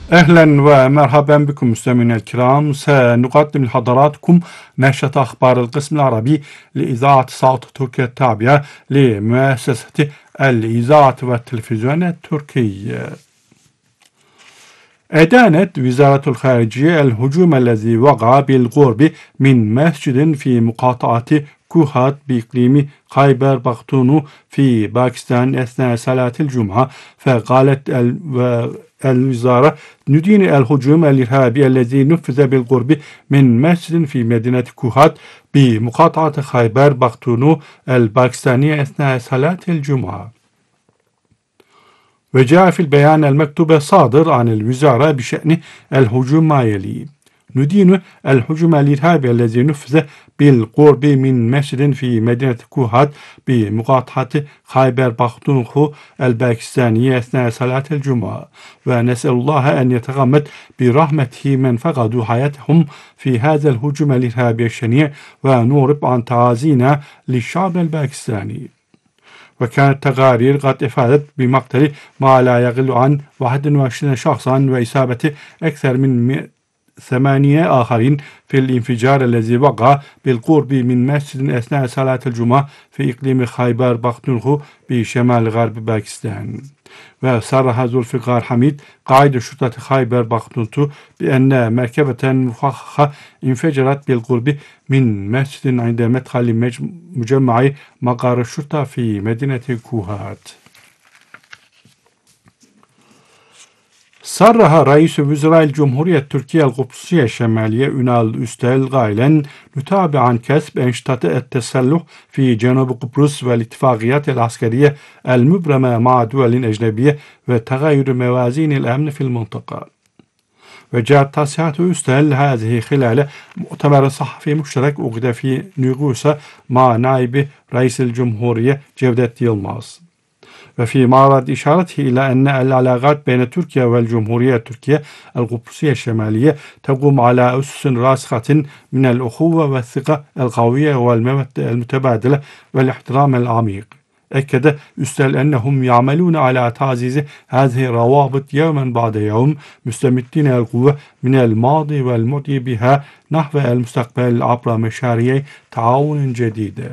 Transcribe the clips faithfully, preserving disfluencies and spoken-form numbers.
أهلا ومرحبا بكم مستمعينا الكرام. سنقدم لحضراتكم نشرة أخبار القسم العربي لإذاعة صوت تركيا التابعة لمؤسسة الإذاعة والتلفزيون التركي. أدانت وزارة الخارجية الهجوم الذي وقع بالقرب من مسجد في مقاطعة كوهات بإقليم خيبر بختونو في باكستان أثناء صلاة الجمعة. فقالت الوزارة: ندين الهجوم الإرهابي الذي نفذ بالقرب من مسجد في مدينة كوهات بمقاطعة خيبر بختونو الباكستانية أثناء صلاة الجمعة. وجاء في البيان المكتوب الصادر عن الوزارة بشأن الهجوم ما يلي: ندين الهجوم الإرهابي الذي نفذ بالقرب من مسجد في مدينة كوهات بمقاطعة خيبر بختونخو الباكستانية أثناء صلاة الجمعة، ونسأل الله أن يتغمد برحمته من فقدوا حياتهم في هذا الهجوم الإرهابي الشنيع، ونورب عن تعازينا للشعب الباكستاني. وكانت تقارير قد أفادت بمقتل ما لا يقل عن واحد وعشرين شخصا وإصابة أكثر من ثمانية آخرين في الانفجار الذي وقع بالقرب من مسجد أثناء صلاة الجمعة في إقليم خيبر بختونخو بشمال غرب باكستان. وصرح ذو الفقار حميد قائد شرطة خيبر بختونخو بأن مركبة مفخخة انفجرت بالقرب من مسجد عند مدخل مجمع مقر الشرطة في مدينة كوهات. صرح رئيس وزراء الجمهورية التركية القدسية الشمالية ünal üstel قائلا: نتابع عن كسب أنشطة التسلح في جنوب قبرص والاتفاقيات العسكرية المبرمة مع دول أجنبية وتغير موازين الأمن في المنطقة. وجاءت تصريحات üstel هذه خلال مؤتمر صحفي مشترك عقد في نيغوسا مع نائب رئيس الجمهورية جevdet Yılmaz. وفي معرض إشارته إلى أن العلاقات بين تركيا والجمهورية التركية القبرصية الشمالية تقوم على أسس راسخة من الأخوة والثقة القوية والمودة المتبادلة والاحترام العميق. أكد üstel أنهم يعملون على تعزيز هذه الروابط يوما بعد يوم، مستمدين القوة من الماضي والمضي بها نحو المستقبل عبر مشاريع تعاون جديدة.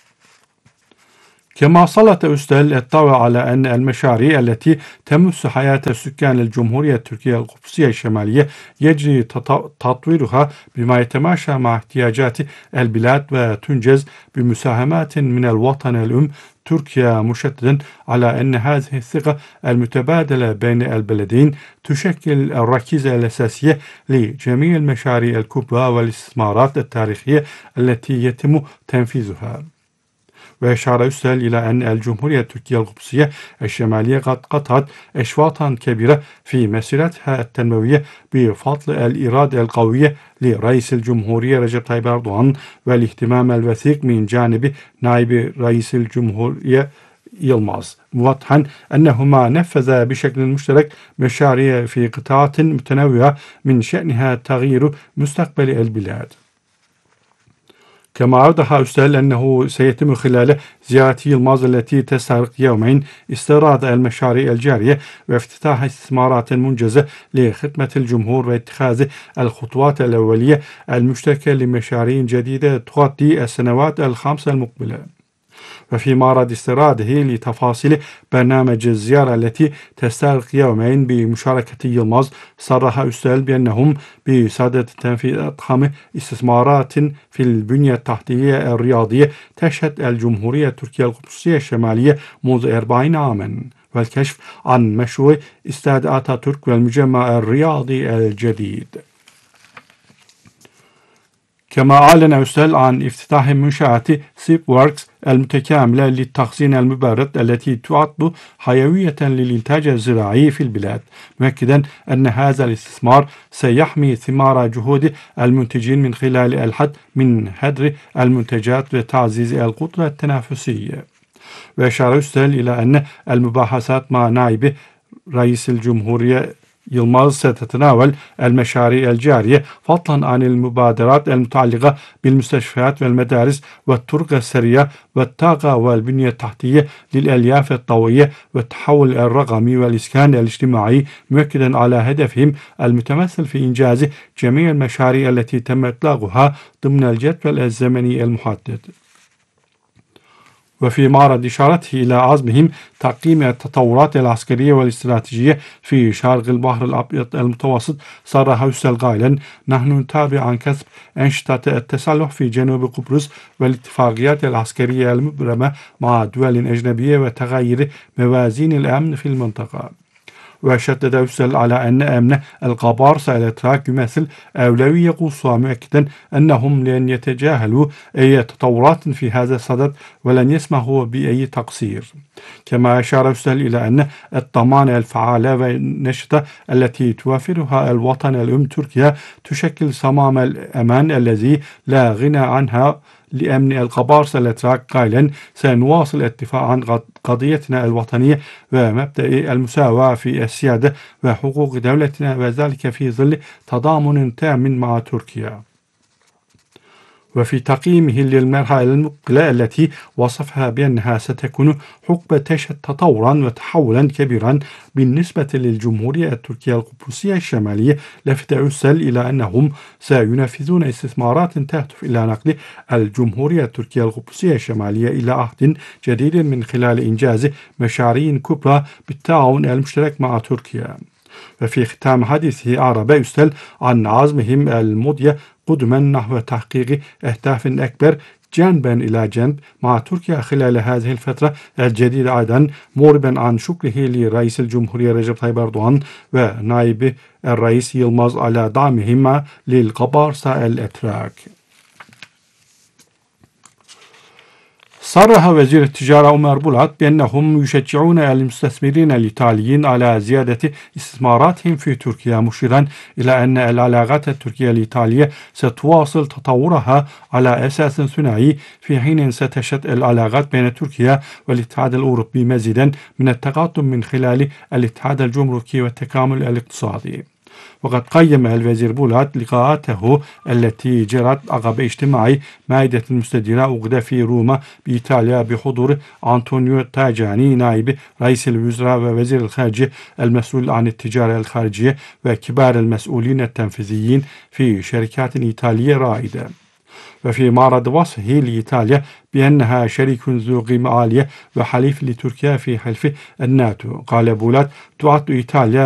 كما سلط üstel الضوء على أن المشاريع التي تمس حياة سكان الجمهورية التركية القدسية الشمالية يجري تطويرها بما يتماشى مع احتياجات البلاد وتنجز بمساهمات من الوطن الأم تركيا، مشددا على أن هذه الثقة المتبادلة بين البلدين تشكل الركيزة الأساسية لجميع المشاريع الكبرى والاستثمارات التاريخية التي يتم تنفيذها. وأشار üstel إلى أن الجمهورية التركية القدسية الشمالية قد قطعت أشواطا كبيرة في مسيرتها التنموية بفضل الإرادة القوية لرئيس الجمهورية رجب طيب أردوغان والاهتمام الوثيق من جانب نائب رئيس الجمهورية يلماز، موضحا أنهما نفذا بشكل مشترك مشاريع في قطاعات متنوعة من شأنها تغيير مستقبل البلاد. كما أوضح üstel أنه سيتم خلال زيارة يلماز التي تستغرق يومين استعراض المشاريع الجارية وافتتاح استثمارات منجزة لخدمة الجمهور واتخاذ الخطوات الأولية المشتركة لمشاريع جديدة تغطي السنوات الخمس المقبلة. وفي معرض استعراضه لتفاصيل برنامج الزيارة التي تستغرق يومين بمشاركة يلماز، صرح üstel بأنهم بصدد تنفيذ أضخم استثمارات في البنية التحتية الرياضية تشهد الجمهورية التركية القدسية الشمالية منذ أربعين عاما، والكشف عن مشروع استاد أتاتورك والمجمع الرياضي الجديد. كما أعلن üstel عن افتتاح منشأة سيب ووركس المتكاملة للتخزين المبرد التي تعد حيوية للإنتاج الزراعي في البلاد، مؤكدا أن هذا الاستثمار سيحمي ثمار جهود المنتجين من خلال الحد من هدر المنتجات وتعزيز القدرة التنافسية. وأشار üstel إلى أن المباحثات مع نائب رئيس الجمهورية يلماز ستتناول المشاريع الجارية فضلا عن المبادرات المتعلقة بالمستشفيات والمدارس والطرق السريعة والطاقة والبنية التحتية للألياف الضوئية والتحول الرقمي والإسكان الاجتماعي، مؤكدا على هدفهم المتمثل في إنجاز جميع المشاريع التي تم إطلاقها ضمن الجدول الزمني المحدد. وفي معرض إشارته إلى عزمهم تعقيم التطورات العسكرية والاستراتيجية في شرق البحر الأبيض المتوسط، صرح يوسل قائلا: نحن نتابع عن كسب أنشطة التسلح في جنوب قبرص والاتفاقيات العسكرية المبرمة مع دول أجنبية وتغيير موازين الأمن في المنطقة. وشدد يوسل على أن أمن القبارصة الأتراك يمثل أولوية قصوى، مؤكدا أنهم لن يتجاهلوا أي تطورات في هذا الصدد ولن يسمحوا بأي تقصير. كما أشار يوسل إلى أن الضمان الفعالة والنشطة التي توفرها الوطن الأم تركيا تشكل صمام الأمان الذي لا غنى عنها لأمن القبارصة الأتراك، قائلا: سنواصل الدفاع عن قضيتنا الوطنية ومبدأ المساواة في السيادة وحقوق دولتنا، وذلك في ظل تضامن تام مع تركيا. وفي تقييمه للمرحلة المقبلة التي وصفها بأنها ستكون حقبة تشهد تطورا وتحولا كبيرا بالنسبة للجمهورية التركية القبرصية الشمالية، لفت يوسل إلى أنهم سينفذون استثمارات تهدف إلى نقل الجمهورية التركية القبرصية الشمالية إلى عهد جديد من خلال إنجاز مشاريع كبرى بالتعاون المشترك مع تركيا. وفي ختام حديثه أعرب يوسل عن عزمهم المضي قدما نحو تحقيق أهداف أكبر جانبا إلى جانب مع تركيا خلال هذه الفترة الجديدة، أيضا موربا عن شكره لرئيس الجمهورية رجب طيب أردوغان ونائب الرئيس يلماز على دعمهما للقبارصة الأتراك. صرح وزير التجارة عمر بولات بأنهم يشجعون المستثمرين الإيطاليين على زيادة استثماراتهم في تركيا، مشيرا إلى أن العلاقات التركية الإيطالية ستواصل تطورها على أساس ثنائي، في حين ستشهد العلاقات بين تركيا والاتحاد الأوروبي مزيدا من التقدم من خلال الاتحاد الجمركي والتكامل الاقتصادي. وقد قيم الوزير بولات لقاءاته التي جرت عقب اجتماع مائدة المستديرة عقد في روما بإيطاليا بحضور أنطونيو تاجاني نائب رئيس الوزراء ووزير الخارجية المسؤول عن التجارة الخارجية وكبار المسؤولين التنفيذيين في شركات إيطالية رائدة. وفي معرض وصفه لإيطاليا بأنها شريك ذو قيمة عالية وحليف لتركيا في حلف الناتو، قال بولات: تعد إيطاليا